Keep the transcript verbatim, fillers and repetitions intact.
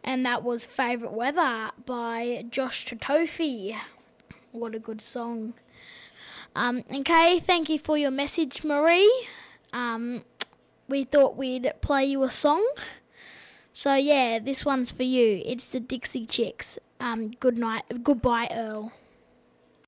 And that was Favourite Weather by Josh Totofi. What a good song. Um, okay, thank you for your message, Marie. Um, we thought we'd play you a song. So, yeah, this one's for you. It's the Dixie Chicks. Um, good night. Goodbye, Earl.